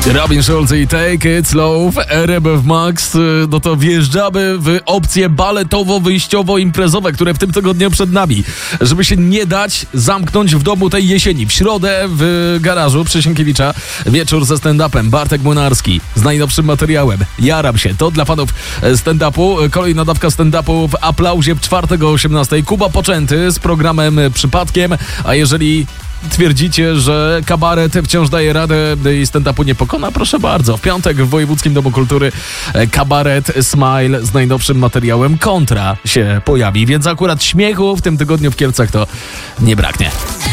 Robin Schulz i Take It Slow w RMF Max. No to wjeżdżamy w opcje baletowo-wyjściowo-imprezowe, które w tym tygodniu przed nami. Żeby się nie dać zamknąć w domu tej jesieni. W środę w garażu przy Sienkiewicza wieczór ze stand-upem. Bartek Młynarski z najnowszym materiałem. Jaram się. To dla fanów stand-upu. Kolejna dawka stand-upu w Aplauzie w czwartek o 18:00. Kuba Poczęty z programem Przypadkiem. A jeżeli twierdzicie, że kabaret wciąż daje radę i stand-upu nie pokona, proszę bardzo. W piątek w Wojewódzkim Domu Kultury kabaret Smile z najnowszym materiałem Kontra się pojawi, więc akurat śmiechu w tym tygodniu w Kielcach to nie braknie.